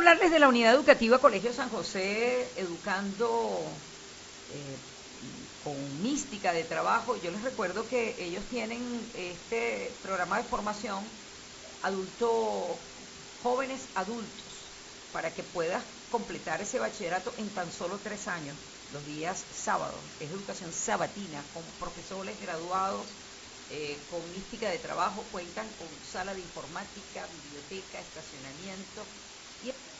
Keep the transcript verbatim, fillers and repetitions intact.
hablarles de la unidad educativa Colegio San José, educando eh, con mística de trabajo. Yo les recuerdo que ellos tienen este programa de formación adulto, jóvenes adultos, para que puedas completar ese bachillerato en tan solo tres años, los días sábados. Es educación sabatina, con profesores graduados, eh, con mística de trabajo, cuentan con sala de informática, biblioteca, estacionamiento y